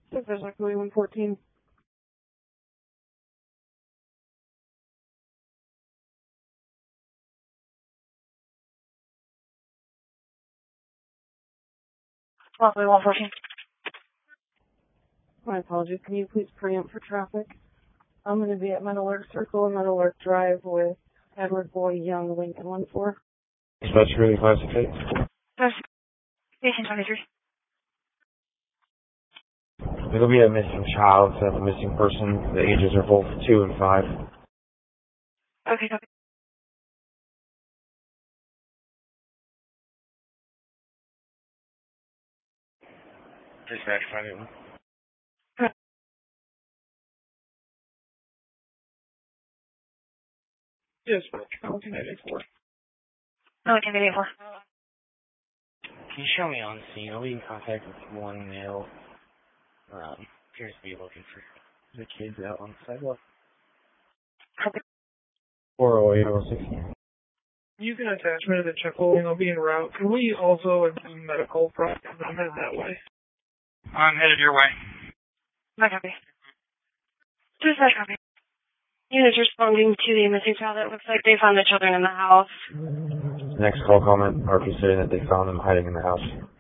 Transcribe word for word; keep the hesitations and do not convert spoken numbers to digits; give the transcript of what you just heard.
There's actually one fourteen. Lovely one fourteen. My apologies. Can you please preempt for traffic? I'm going to be at Meadowlark Circle and Meadowlark Drive with Edward Boy Young, Lincoln one four. That's really classified. eighteen twenty-three. It'll be a missing child, so a missing person. The ages are both two and five. Okay, copy. Dispatch, find it. Dispatch, Falcon eighty-four. Okay, eighty-four. Can you show me on scene? I'll be in contact with one male. Um, appears to be looking for the kids out on the sidewalk. Copy. four oh eight oh six. You can attach me to the check holding. I'll be en route. Can we also include medical from I'm headed that way? I'm headed your way. My copy. Dispatch copy. Units responding to the missing child. It looks like they found the children in the house. Next call comment, R P saying that they found them hiding in the house.